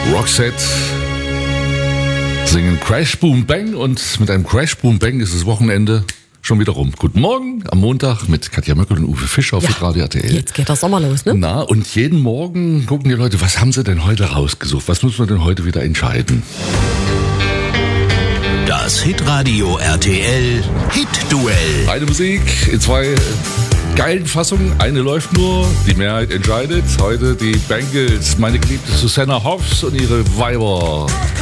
Roxette singen Crash Boom Bang und mit einem Crash Boom Bang ist das Wochenende schon wieder rum. Guten Morgen am Montag mit Katja Möckel und Uwe Fischer auf Radio RTL. Jetzt geht der Sommer los, ne? Na, und jeden Morgen gucken die Leute, was haben sie denn heute rausgesucht? Was müssen wir denn heute wieder entscheiden? Das Hitradio RTL Hit-Duell. Eine Musik in zwei geilen Fassungen. Eine läuft nur, die Mehrheit entscheidet. Heute die Bangles, meine geliebte Susanna Hoffs und ihre Weiber.